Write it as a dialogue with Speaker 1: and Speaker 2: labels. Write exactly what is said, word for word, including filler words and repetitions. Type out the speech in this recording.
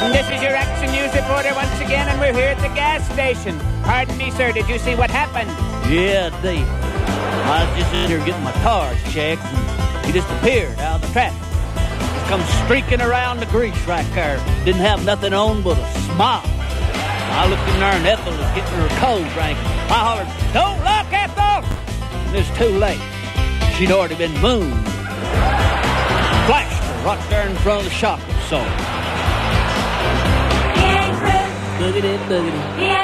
Speaker 1: This is your Action News reporter once again, and we're here at the gas station. Pardon me, sir, did you see what happened?
Speaker 2: Yeah, I did. I was just in here getting my tires checked, and he just appeared out of the traffic. Just come streaking around the grease right there. Didn't have nothing on but a smile. I looked in there, and Ethel was getting her cold drink. I hollered, "Don't look, Ethel!" And it's too late. She'd already been mooned. Flashed her right there in front of the shopping center.
Speaker 3: The Ain't Crew.
Speaker 2: Boogity, boogity.
Speaker 3: The